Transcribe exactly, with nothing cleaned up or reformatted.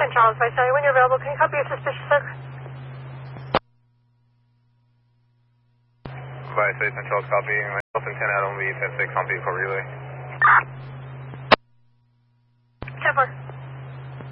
Saint Charles, by Sally. When you're available, can you copy a suspicious circle? By Saint Charles, copy. Myself and ten out only ten six on vehicle relay.